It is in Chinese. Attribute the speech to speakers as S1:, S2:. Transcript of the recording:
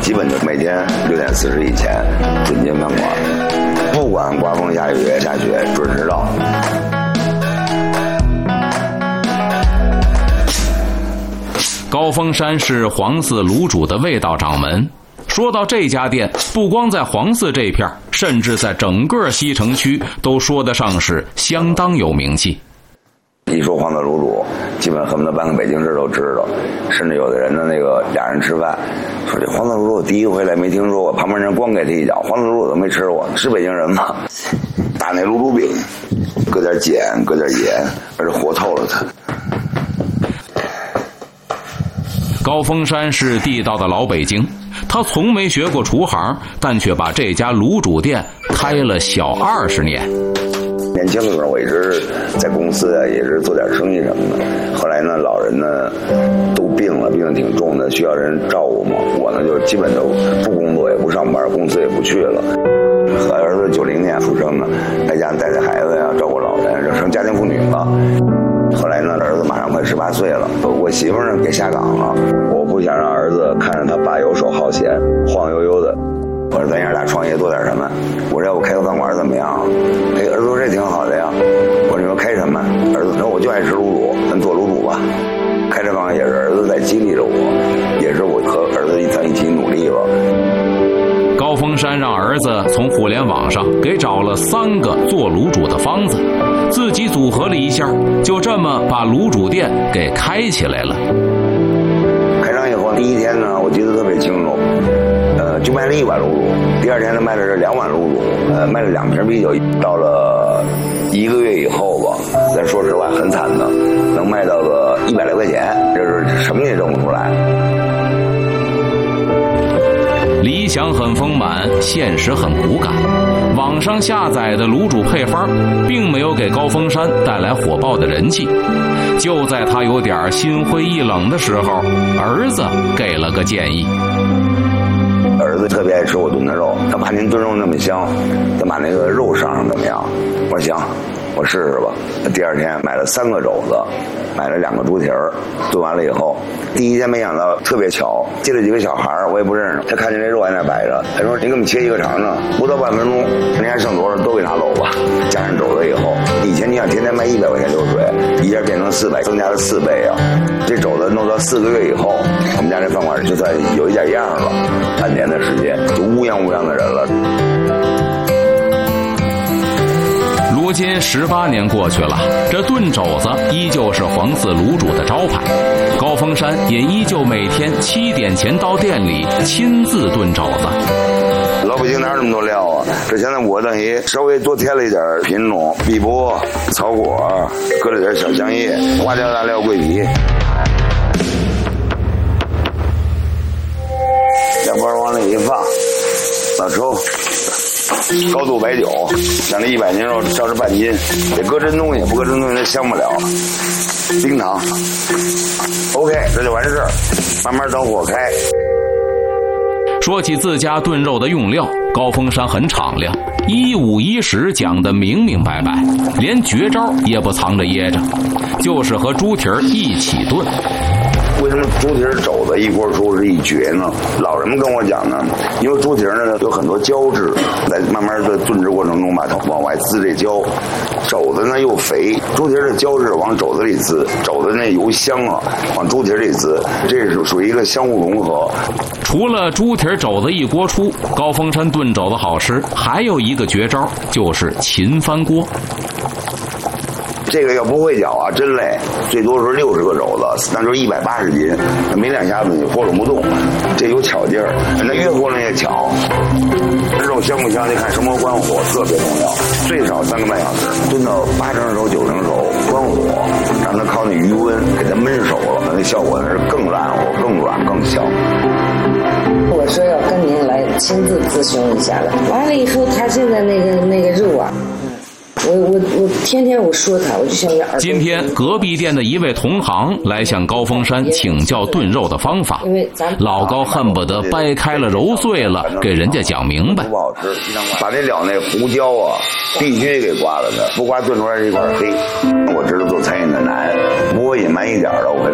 S1: 基本就每天6点40以前进饭馆，不管刮风下雨下雪，准时到。
S2: 高峰山是黄寺卤煮的味道掌门。说到这家店，不光在黄寺这片，甚至在整个西城区都说得上是相当有名气。
S1: 一说黄寺卤煮，基本恨不得半个北京市都知道，甚至有的人呢，俩人吃饭，说这黄寺卤煮第一回来没听说过，旁边人光给他一脚，黄寺卤煮都没吃过，是北京人吗？打那卤煮饼，搁点碱，搁点盐，而且和透了它。
S2: 高峰山是地道的老北京，他从没学过厨行，但却把这家卤煮店开了小20年。
S1: 年轻的时候我一直在公司也是做点生意什么的，后来呢老人呢都病了，病得挺重的，需要人照顾嘛，我呢就基本都不工作也不上班，公司也不去了。和儿子90年出生的，在家带孩子呀，照顾老人，就成家庭妇女了。后来呢，儿子马上快18岁了，我媳妇呢给下岗了，我不想让儿子看着他爸游手好闲，晃悠悠的。我说咱爷俩创业做点什么？我说要不开个饭馆怎么样？儿子说这挺好的呀。我说你说开什么？儿子说我就爱吃卤煮，咱做卤煮吧。开这饭馆也是儿子在激励着我，也是我和儿子咱一起努力吧。
S2: 高峰山让儿子从互联网上给找了3个做卤煮的方子，自己组合了一下，就这么把卤煮店给开起来了。
S1: 开张以后第一天呢，我记得特别清楚，就卖了1碗卤煮，第2天呢卖的是2碗卤煮，卖了2瓶啤酒。到了1个月以后吧，咱说实话很惨的，能卖到个100来块钱，就是什么也挣不出来。
S2: 理想很丰满，现实很骨感。网上下载的卤煮配方并没有给高峰山带来火爆的人气。就在他有点心灰意冷的时候，儿子给了个建议。
S1: 儿子特别爱吃我炖的肉，他怕您炖肉那么香，咱把那个肉上怎么样？我说行，我试试吧。第2天买了3个肘子，买了2个猪蹄儿，炖完了以后，第1天没想到特别巧，进了几个小孩我也不认识，他看见这肉在那摆着，他说您给我们切一个尝尝，不到半分钟，您还剩多少都给拿走吧。加上肘子以后，以前你想天天卖100块钱流水，一下变成400，增加了4倍啊！这肘子弄到4个月以后，我们家这饭馆就算有一点样了，半年的时间就乌泱乌泱的人了。
S2: 如今18年过去了，这炖肘子依旧是黄寺卤煮的招牌。高峰山也依旧每天7点前到店里亲自炖肘子。
S1: 老北京哪有那么多料啊？这现在我等于稍微多添了一点品种，碧波、草果，搁了点小香叶、花椒、大料、桂皮。两包往里一放，老抽，高度白酒，像这100斤肉烧着半斤，得搁真东西，不搁真东西它香不了。冰糖 ，OK， 这就完事儿，慢慢等火开。
S2: 说起自家炖肉的用料，高峰山很敞亮，1五1十讲得明明白白，连绝招也不藏着掖着，就是和猪蹄儿一起炖。
S1: 为什么猪蹄肘子一锅出是一绝呢？老人们跟我讲呢，因为猪蹄呢有很多胶质，在慢慢的炖制过程中把它往外滋这胶，肘子呢又肥，猪蹄的胶质往肘子里滋，肘子那油香啊往猪蹄里滋，这是属于一个相互融合。
S2: 除了猪蹄肘子一锅出，高峰山炖肘子好吃，还有一个绝招就是秦翻锅。
S1: 这个要不会搅啊，真累，最多是60个肘子，那就是180斤，没2下子你和拢不动，这有巧劲儿，那越和拢越巧。肉香不香，得看什么关火，特别重要，最少3个半小时，炖到8成熟、9成熟，关火，让它靠那余温给它焖熟了，那效果是更烂乎、更软、更香。
S3: 我说要跟您来亲自咨询一下了，完了以后，他现在那个肉啊。我天天我说他，我就像耳朵。
S2: 今天隔壁店的一位同行来向高峰山请教炖肉的方法，老高恨不得掰开了揉碎了给人家讲明白。
S1: 不好吃，把那料那胡椒啊必须给刮了的，不刮炖出来是一块黑。我知道做餐饮的难，不过隐瞒一点的，我